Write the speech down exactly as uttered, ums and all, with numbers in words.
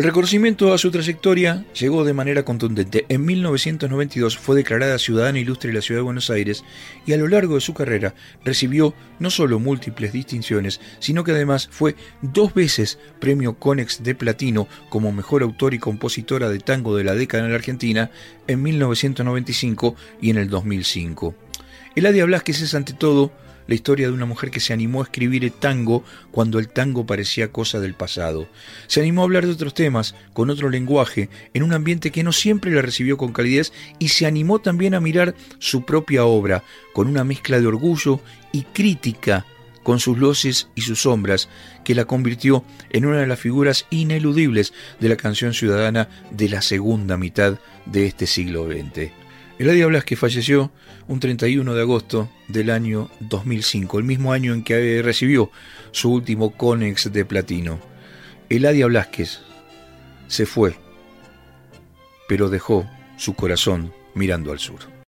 El reconocimiento a su trayectoria llegó de manera contundente. En mil novecientos noventa y dos fue declarada Ciudadana Ilustre de la Ciudad de Buenos Aires y a lo largo de su carrera recibió no solo múltiples distinciones, sino que además fue dos veces premio Konex de Platino como mejor autor y compositora de tango de la década en la Argentina en mil novecientos noventa y cinco y en el dos mil cinco. Eladia Blasquez es ante todo la historia de una mujer que se animó a escribir el tango cuando el tango parecía cosa del pasado. Se animó a hablar de otros temas, con otro lenguaje, en un ambiente que no siempre la recibió con calidez, y se animó también a mirar su propia obra, con una mezcla de orgullo y crítica, con sus luces y sus sombras, que la convirtió en una de las figuras ineludibles de la canción ciudadana de la segunda mitad de este siglo veinte. Eladia Blasquez falleció un treinta y uno de agosto del año dos mil cinco, el mismo año en que recibió su último Konex de Platino. Eladia Blasquez se fue, pero dejó su corazón mirando al sur.